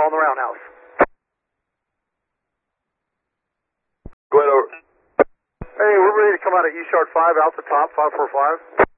on the roundhouse. Go ahead, over. Hey, we're ready to come out of E-Shark 5, Alpha Top, 545.